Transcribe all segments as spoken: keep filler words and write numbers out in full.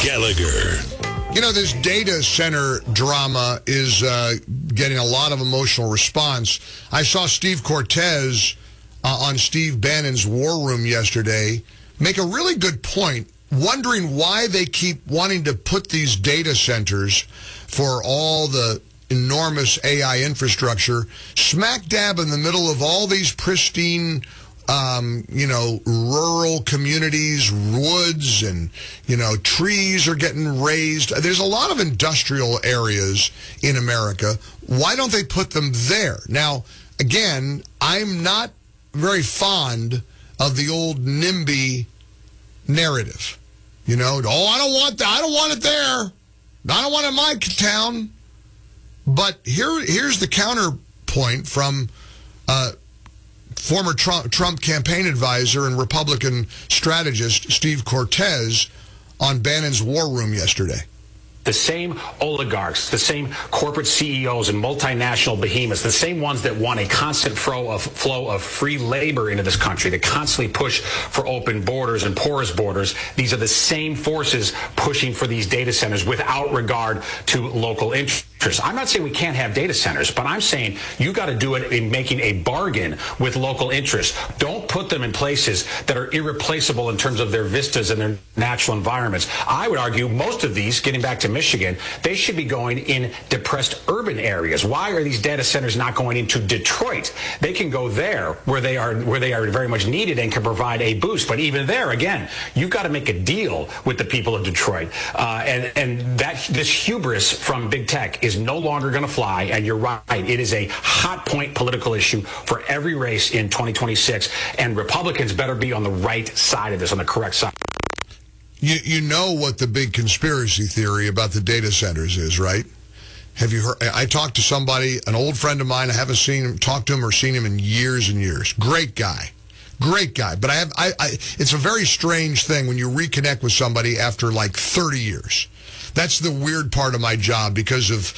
Gallagher. You know, this data center drama is uh, getting a lot of emotional response. I saw Steve Cortez uh, on Steve Bannon's War Room yesterday make a really good point, wondering why they keep wanting to put these data centers for all the enormous A I infrastructure smack dab in the middle of all these pristine Um, you know, rural communities, woods, and, you know, trees are getting raised. There's a lot of industrial areas in America. Why don't they put them there? Now, again, I'm not very fond of the old NIMBY narrative. You know, oh, I don't want that. I don't want it there. I don't want it in my town. But here, here's the counterpoint from uh former Trump, Trump campaign advisor and Republican strategist Steve Cortez on Bannon's War Room yesterday. The same oligarchs, the same corporate C E Os and multinational behemoths, the same ones that want a constant flow of flow of free labor into this country, to constantly push for open borders and porous borders. These are the same forces pushing for these data centers without regard to local interests. I'm not saying we can't have data centers, but I'm saying you got to do it in making a bargain with local interests. Don't put them in places that are irreplaceable in terms of their vistas and their natural environments. I would argue most of these, getting back to Michigan, they should be going in depressed urban areas. Why are these data centers not going into Detroit? They can go there where they are where they are very much needed and can provide a boost. But even there, again, you've got to make a deal with the people of Detroit. Uh, and, and that this hubris from big tech is no longer going to fly. And you're right. It is a hot point political issue for every race in twenty twenty-six. And Republicans better be on the right side of this, on the correct side. You you know what the big conspiracy theory about the data centers is, right? Have you heard? I talked to somebody, an old friend of mine. I haven't seen him, talked to him or seen him in years and years. Great guy. Great guy. But I have, I, I, it's a very strange thing when you reconnect with somebody after like thirty years. That's the weird part of my job because of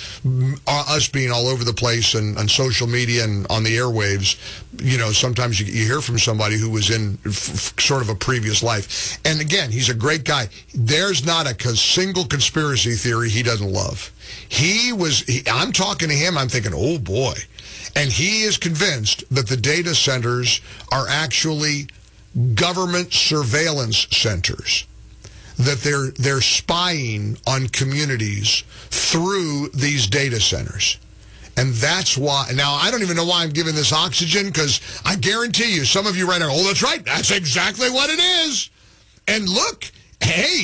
us being all over the place and on social media and on the airwaves. You know, sometimes you, you hear from somebody who was in f- sort of a previous life. And again, he's a great guy. There's not a co- single conspiracy theory he doesn't love. He was, he, I'm talking to him, I'm thinking, oh boy. And he is convinced that the data centers are actually government surveillance centers, that they're they're spying on communities through these data centers. And that's why, now I don't even know why I'm giving this oxygen, because I guarantee you, some of you right now, oh, that's right, that's exactly what it is. And look, hey,